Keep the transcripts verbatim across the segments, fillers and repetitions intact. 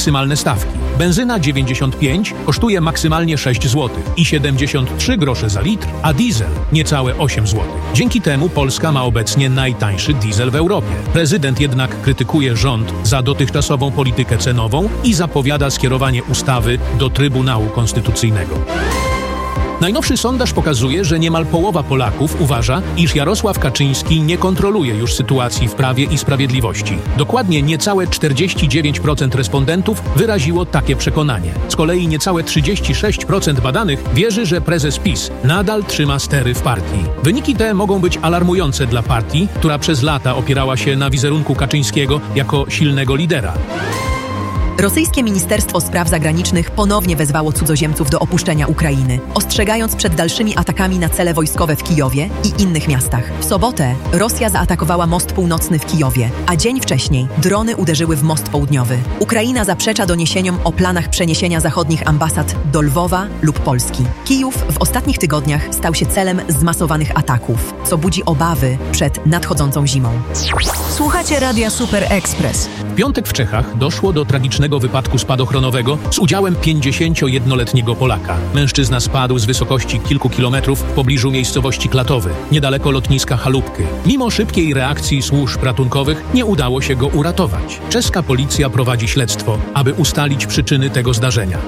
maksymalne stawki. Benzyna dziewięćdziesiąt pięć kosztuje maksymalnie sześć złotych i siedemdziesiąt trzy grosze za litr, a diesel niecałe osiem złotych. Dzięki temu Polska ma obecnie najtańszy diesel w Europie. Prezydent jednak krytykuje rząd za dotychczasową politykę cenową i zapowiada skierowanie ustawy do Trybunału Konstytucyjnego. Najnowszy sondaż pokazuje, że niemal połowa Polaków uważa, iż Jarosław Kaczyński nie kontroluje już sytuacji w Prawie i Sprawiedliwości. Dokładnie niecałe czterdzieści dziewięć procent respondentów wyraziło takie przekonanie. Z kolei niecałe trzydzieści sześć procent badanych wierzy, że prezes PiS nadal trzyma stery w partii. Wyniki te mogą być alarmujące dla partii, która przez lata opierała się na wizerunku Kaczyńskiego jako silnego lidera. Rosyjskie Ministerstwo Spraw Zagranicznych ponownie wezwało cudzoziemców do opuszczenia Ukrainy, ostrzegając przed dalszymi atakami na cele wojskowe w Kijowie i innych miastach. W sobotę Rosja zaatakowała most północny w Kijowie, a dzień wcześniej drony uderzyły w most południowy. Ukraina zaprzecza doniesieniom o planach przeniesienia zachodnich ambasad do Lwowa lub Polski. Kijów w ostatnich tygodniach stał się celem zmasowanych ataków, co budzi obawy przed nadchodzącą zimą. Słuchacie Radia Super Express. W piątek w Czechach doszło do tragicznego wypadku spadochronowego z udziałem pięćdziesięciojednoletniego Polaka. Mężczyzna spadł z wysokości kilku kilometrów w pobliżu miejscowości Klatowy, niedaleko lotniska Chalupky. Mimo szybkiej reakcji służb ratunkowych nie udało się go uratować. Czeska policja prowadzi śledztwo, aby ustalić przyczyny tego zdarzenia.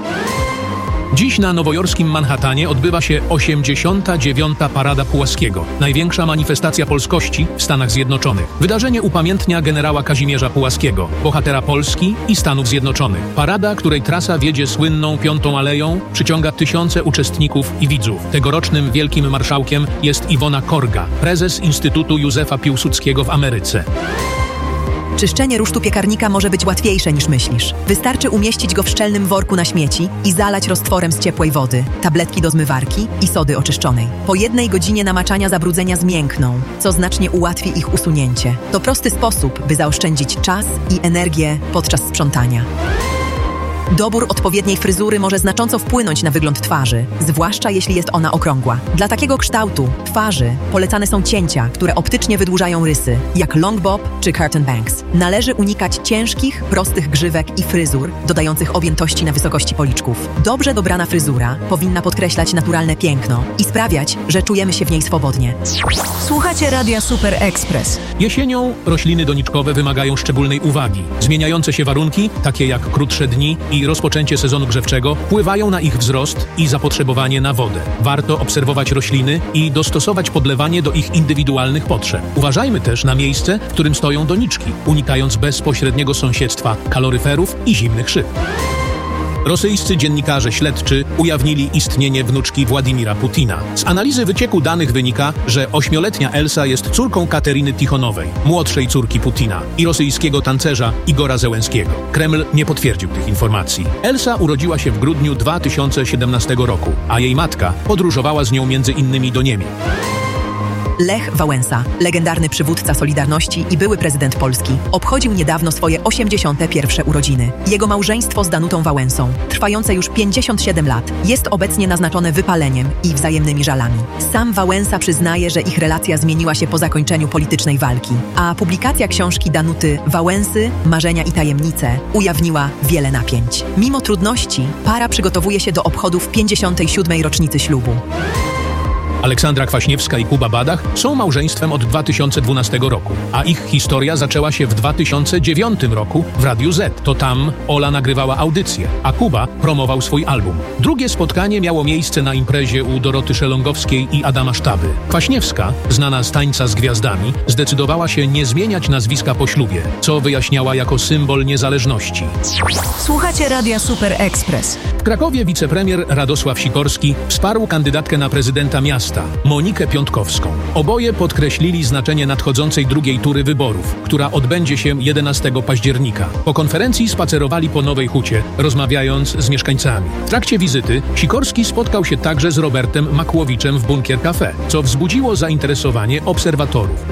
Dziś na nowojorskim Manhattanie odbywa się osiemdziesiąta dziewiąta Parada Pułaskiego, największa manifestacja polskości w Stanach Zjednoczonych. Wydarzenie upamiętnia generała Kazimierza Pułaskiego, bohatera Polski i Stanów Zjednoczonych. Parada, której trasa wiedzie słynną Piątą Aleją, przyciąga tysiące uczestników i widzów. Tegorocznym wielkim marszałkiem jest Iwona Korga, prezes Instytutu Józefa Piłsudskiego w Ameryce. Czyszczenie rusztu piekarnika może być łatwiejsze niż myślisz. Wystarczy umieścić go w szczelnym worku na śmieci i zalać roztworem z ciepłej wody, tabletki do zmywarki i sody oczyszczonej. Po jednej godzinie namaczania zabrudzenia zmiękną, co znacznie ułatwi ich usunięcie. To prosty sposób, by zaoszczędzić czas i energię podczas sprzątania. Dobór odpowiedniej fryzury może znacząco wpłynąć na wygląd twarzy, zwłaszcza jeśli jest ona okrągła. Dla takiego kształtu twarzy polecane są cięcia, które optycznie wydłużają rysy, jak long bob czy curtain bangs. Należy unikać ciężkich, prostych grzywek i fryzur, dodających objętości na wysokości policzków. Dobrze dobrana fryzura powinna podkreślać naturalne piękno i sprawiać, że czujemy się w niej swobodnie. Słuchacie Radia Super Express. Jesienią rośliny doniczkowe wymagają szczególnej uwagi. Zmieniające się warunki, takie jak krótsze dni i rozpoczęcie sezonu grzewczego, wpływają na ich wzrost i zapotrzebowanie na wodę. Warto obserwować rośliny i dostosować podlewanie do ich indywidualnych potrzeb. Uważajmy też na miejsce, w którym stoją doniczki, unikając bezpośredniego sąsiedztwa kaloryferów i zimnych szyb. Rosyjscy dziennikarze śledczy ujawnili istnienie wnuczki Władimira Putina. Z analizy wycieku danych wynika, że ośmioletnia Elsa jest córką Kateryny Tichonowej, młodszej córki Putina i rosyjskiego tancerza Igora Zełenskiego. Kreml nie potwierdził tych informacji. Elsa urodziła się w grudniu dwa tysiące siedemnastego roku, a jej matka podróżowała z nią między innymi do Niemiec. Lech Wałęsa, legendarny przywódca Solidarności i były prezydent Polski, obchodził niedawno swoje osiemdziesiąte pierwsze urodziny. Jego małżeństwo z Danutą Wałęsą, trwające już pięćdziesiąt siedem lat, jest obecnie naznaczone wypaleniem i wzajemnymi żalami. Sam Wałęsa przyznaje, że ich relacja zmieniła się po zakończeniu politycznej walki, a publikacja książki Danuty Wałęsy, Marzenia i tajemnice ujawniła wiele napięć. Mimo trudności, para przygotowuje się do obchodów pięćdziesiątej siódmej rocznicy ślubu. Aleksandra Kwaśniewska i Kuba Badach są małżeństwem od dwa tysiące dwunastego roku, a ich historia zaczęła się w dwa tysiące dziewiątym roku w Radiu Z. To tam Ola nagrywała audycję, a Kuba promował swój album. Drugie spotkanie miało miejsce na imprezie u Doroty Szelongowskiej i Adama Sztaby. Kwaśniewska, znana z Tańca z Gwiazdami, zdecydowała się nie zmieniać nazwiska po ślubie, co wyjaśniała jako symbol niezależności. Słuchacie Radia Super Express. W Krakowie wicepremier Radosław Sikorski wsparł kandydatkę na prezydenta miasta, Monikę Piątkowską. Oboje podkreślili znaczenie nadchodzącej drugiej tury wyborów, która odbędzie się jedenastego października. Po konferencji spacerowali po Nowej Hucie, rozmawiając z mieszkańcami. W trakcie wizyty Sikorski spotkał się także z Robertem Makłowiczem w Bunkier Cafe, co wzbudziło zainteresowanie obserwatorów.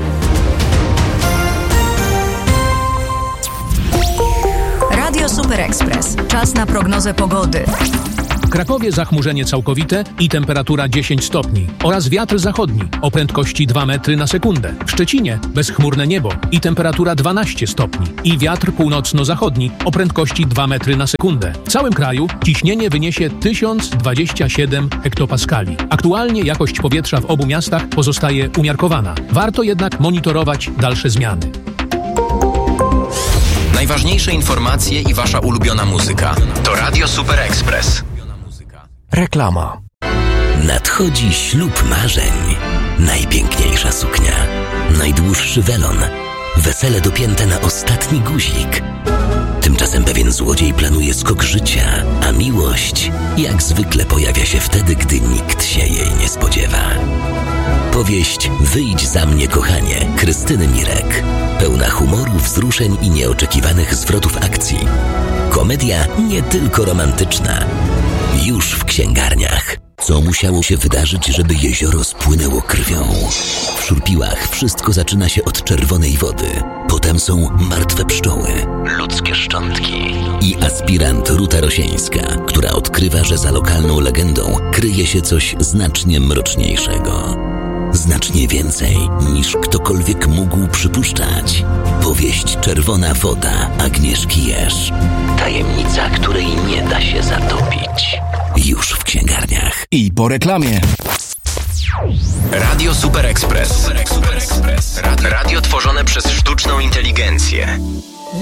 Radio Super Express. Czas na prognozę pogody. W Krakowie zachmurzenie całkowite i temperatura dziesięć stopni oraz wiatr zachodni o prędkości dwa metry na sekundę. W Szczecinie bezchmurne niebo i temperatura dwanaście stopni i wiatr północno-zachodni o prędkości dwa metry na sekundę. W całym kraju ciśnienie wyniesie tysiąc dwadzieścia siedem hektopaskali. Aktualnie jakość powietrza w obu miastach pozostaje umiarkowana. Warto jednak monitorować dalsze zmiany. Najważniejsze informacje i wasza ulubiona muzyka to Radio Super Express. Reklama. Nadchodzi ślub marzeń. Najpiękniejsza suknia, najdłuższy welon, wesele dopięte na ostatni guzik. Tymczasem pewien złodziej planuje skok życia, a miłość jak zwykle pojawia się wtedy, gdy nikt się jej nie spodziewa. Powieść Wyjdź za mnie, kochanie, Krystyny Mirek. Pełna humoru, wzruszeń i nieoczekiwanych zwrotów akcji. Komedia nie tylko romantyczna. Już w księgarniach. Co musiało się wydarzyć, żeby jezioro spłynęło krwią? W Szurpiłach wszystko zaczyna się od czerwonej wody. Potem są martwe pszczoły, ludzkie szczątki i aspirant Ruta Rosieńska, która odkrywa, że za lokalną legendą kryje się coś znacznie mroczniejszego. Znacznie więcej niż ktokolwiek mógł przypuszczać. Powieść Czerwona woda Agnieszki Jerz. Tajemnica, której nie da się zatopić. Już w księgarniach. I po reklamie. Radio Super Express. Radio tworzone przez sztuczną inteligencję.